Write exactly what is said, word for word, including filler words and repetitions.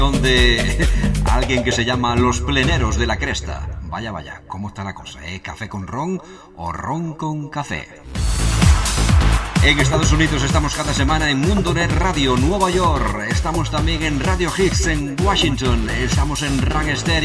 de alguien que se llama Los Pleneros de la Cresta. Vaya, vaya, ¿cómo está la cosa? ¿Eh? ¿Café con ron o ron con café? En Estados Unidos estamos cada semana en Mundonet Radio Nueva York. Estamos también en Radio Hits en Washington. Estamos en Ran Stereo